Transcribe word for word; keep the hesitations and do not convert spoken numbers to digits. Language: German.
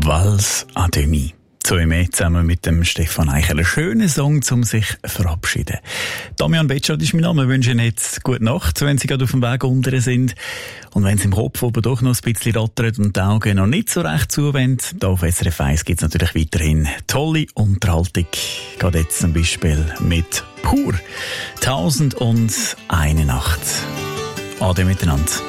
Valse à demi. So im Mai zusammen mit dem Stefan Eichel. Ein schöner Song, um sich zu verabschieden. Damian Betschart ist mein Name. Wir wünschen jetzt gute Nacht, wenn Sie gerade auf dem Weg unten sind. Und wenn es im Kopf oben doch noch ein bisschen rattert und die Augen noch nicht so recht zuwenden, da auf S R F eins gibt es natürlich weiterhin tolle Unterhaltung. Gerade jetzt zum Beispiel mit Pur. Tausend und eine Nacht. Ade miteinander.